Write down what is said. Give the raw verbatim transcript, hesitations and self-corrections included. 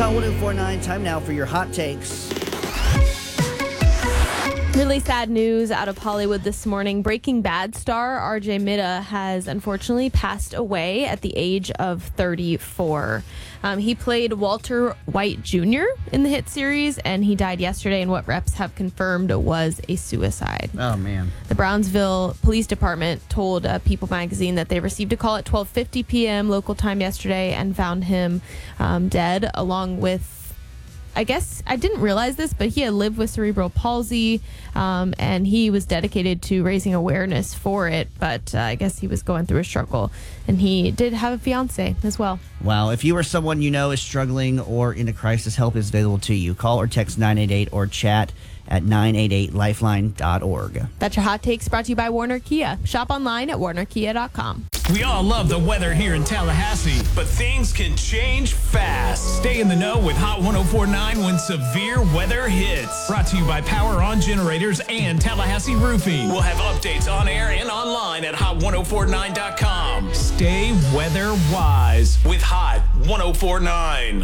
Hot one oh four point nine. Time now for your hot takes. Really sad news out of Hollywood this morning. Breaking Bad star R J Mida has unfortunately passed away at the age of thirty-four. Um, he played Walter White Junior in the hit series, and he died yesterday in what reps have confirmed was a suicide. Oh, man. The Brownsville Police Department told uh, People magazine that they received a call at twelve fifty p.m. local time yesterday and found him um, dead, along with, I guess I didn't realize this, but he had lived with cerebral palsy, um, and he was dedicated to raising awareness for it. But uh, I guess he was going through a struggle, and he did have a fiance as well. Wow. If you or someone you know is struggling or in a crisis, help is available to you. Call or text nine eight eight or chat at nine eight eight lifeline dot org. That's your hot takes, brought to you by Warner Kia. Shop online at warner kia dot com. We all love the weather here in Tallahassee, but things can change fast. Stay in the know with Hot one oh four point nine when severe weather hits. Brought to you by Power On Generators and Tallahassee Roofing. We'll have updates on air and online at hot one oh four point nine dot com. Stay weather wise with Hot one oh four point nine.